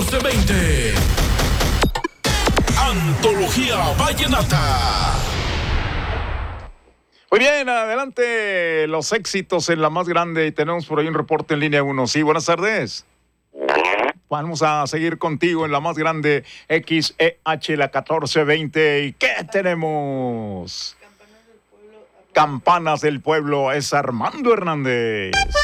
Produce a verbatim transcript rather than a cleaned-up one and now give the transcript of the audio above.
catorce veinte. Antología Vallenata. Muy bien, adelante los éxitos en la más grande. Y tenemos por ahí un reporte en línea uno. Sí, buenas tardes. Vamos a seguir contigo en la más grande X E H, la catorce veinte. ¿Y qué tenemos? Campanas del Pueblo. Es Armando Hernández.